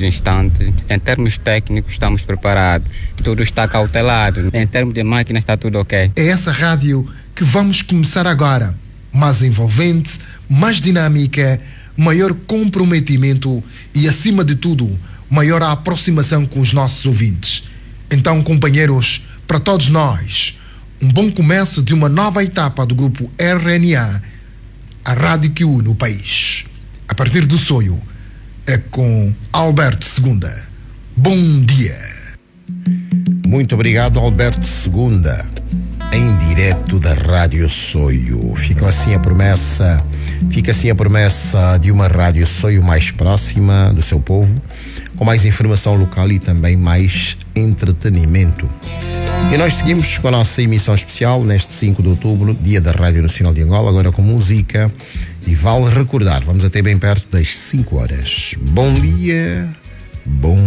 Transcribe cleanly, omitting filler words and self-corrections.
instantes. Em termos técnicos, estamos preparados. Tudo está cautelado. Em termos de máquina, está tudo ok. É essa rádio que vamos começar agora. Mais envolvente, mais dinâmica, maior comprometimento e, acima de tudo, maior aproximação com os nossos ouvintes. Então, companheiros, para todos nós, um bom começo de uma nova etapa do grupo RNA, a rádio que une o país. A partir do sonho, é com Alberto Segunda. Bom dia. Muito obrigado, Alberto Segunda, em direto da Rádio Soio. Fica assim a promessa de uma Rádio Soio mais próxima do seu povo, com mais informação local e também mais entretenimento. E nós seguimos com a nossa emissão especial neste 5 de outubro, dia da Rádio Nacional de Angola, agora com música. E vale recordar, vamos até bem perto das 5 horas. Bom dia, bom